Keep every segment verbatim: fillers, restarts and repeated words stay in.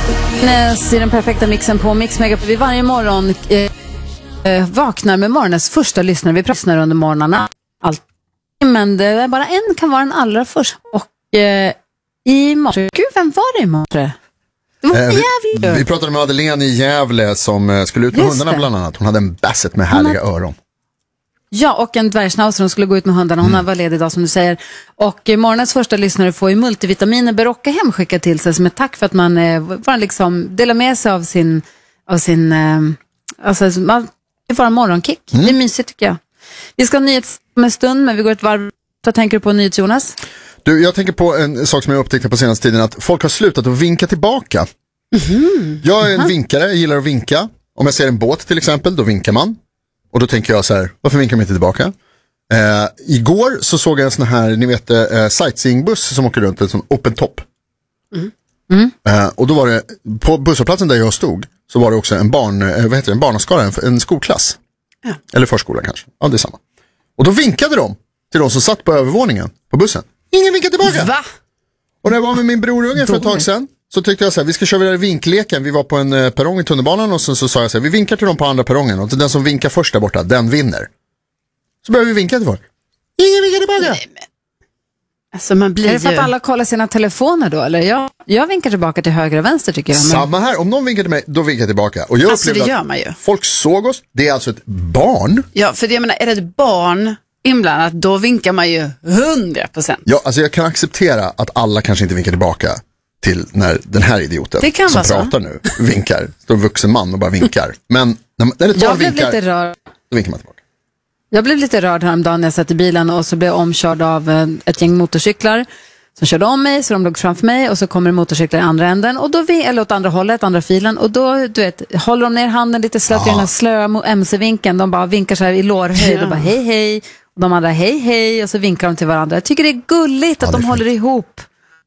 Näs i den perfekta mixen på Mix Megapol. Vi varje morgon eh, vaknar med morgonens första lyssnare. Vi pratar under morgnarna. Allt. Men det är bara en kan vara den allra första. Och eh, i morse, gud vem var det i morse? Det var eh, vi, vi pratade med Madeleine i Gävle som eh, skulle ut med Just hundarna det. bland annat. Hon hade en basset med härliga hade... öron. Ja, och en dvärgsnauser. Hon skulle gå ut med hundarna. Hon mm. var ledig idag som du säger. Och eh, morgonens första lyssnare får ju multivitaminer Berocca hemskickat till sig som ett tack för att man eh, bara liksom delar med sig av sin, av sin eh, alltså man får en morgonkick. Mm. Det är mysigt tycker jag. Vi ska ha nyhets om en stund, men vi går ett varv. Vad tänker du på nyhets, Jonas? Du, jag tänker på en sak som jag upptäckte på senaste tiden, att folk har slutat att vinka tillbaka. Mm. Jag är en uh-huh. vinkare, jag gillar att vinka. Om jag ser en båt till exempel, då vinkar man. Och då tänker jag så här, varför vinkar man inte tillbaka? Eh, igår så såg jag en sån här, ni vet, eh, sightseeingbuss som åker runt, en sån open top. Mm. Mm. Eh, och då var det, på busshållplatsen där jag stod, så var det också en barn, eh, vad heter det, en barnaskara, en, en skolklass. Ja. Eller förskola kanske, ja det är samma. Och då vinkade de till de som satt på övervåningen på bussen. Ingen vinkade tillbaka. Va? Och när jag var med min brorunge för ett tag sedan, så tyckte jag så här, vi ska köra vidare vinkleken. Vi var på en eh, perrong i tunnelbanan och så, så sa jag så här, vi vinkar till dem på andra perrongen. Och den som vinkar först där borta, den vinner. Så började vi vinka till folk. Ingen vinkar tillbaka. Nej, men... Alltså man blir är det för att alla kollar sina telefoner då? Eller jag, jag vinkar tillbaka till höger och vänster tycker jag. Men... Samma här, om någon vinkar till mig, då vinkar jag tillbaka. Och jag alltså det gör man ju. Folk såg oss, det är alltså ett barn. Ja, för det, jag menar, är det ett barn inblandat, då vinkar man ju hundra procent. Ja, alltså jag kan acceptera att alla kanske inte vinkar tillbaka till när den här idioten det kan som pratar nu vinkar. Står en vuxen man och bara vinkar. Men när, när det jag blev vinkar, lite rörd. Då vinkar man tillbaka. Jag blev lite rörd häromdagen när jag satt i bilen och så blev jag omkörd av ett gäng motorcyklar som körde om mig, så de låg framför mig och så kommer motorcyklar i andra änden och då vi eller åt andra hållet, andra filen och då du vet, håller de ner handen lite slött i den här slöa M C-vinkeln, de bara vinkar så här i lårhöjd ja. och bara hej hej och de andra hej hej och så vinkar de till varandra. Jag tycker det är gulligt att ja, de håller ihop.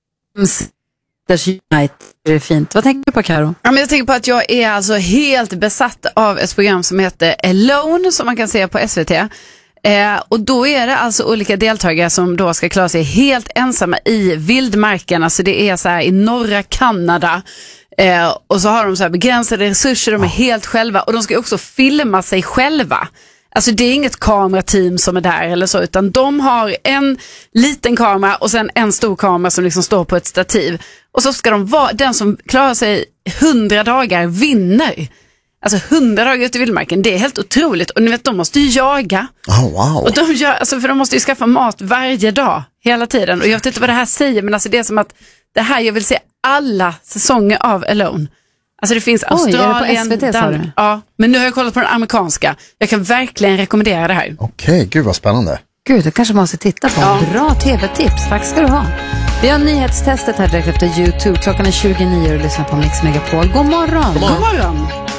Det är fint. Vad tänker du på, Karo? Ja, men jag tänker på att jag är alltså helt besatt av ett program som heter Alone som man kan se på S V T. Eh, och då är det alltså olika deltagare som då ska klara sig helt ensamma i vildmarken. Alltså det är så här i norra Kanada. Eh, och så har de så här begränsade resurser, de är helt själva. Och de ska också filma sig själva. Alltså det är inget kamerateam som är där eller så, utan de har en liten kamera och sen en stor kamera som liksom står på ett stativ. Och så ska de vara, den som klarar sig hundra dagar vinner. Alltså hundra dagar ute i vildmarken, det är helt otroligt. Och ni vet, de måste ju jaga. Oh, wow. Och de gör, alltså för de måste ju skaffa mat varje dag, hela tiden. Och jag vet inte vad det här säger, men alltså det är som att det här, jag vill se alla säsonger av Alone. Alltså det finns Australien, Oj, är det på S V T, Dan- ja, men nu har jag kollat på den amerikanska. Jag kan verkligen rekommendera det här. Okej, okay, gud vad spännande. Gud, det kanske måste titta på. Ja. Bra tv-tips, tack ska du ha. Vi har nyhetstestet här direkt efter YouTube. Klockan är tjugonio och lyssnar på Mix Megapol. God morgon. God morgon. God morgon.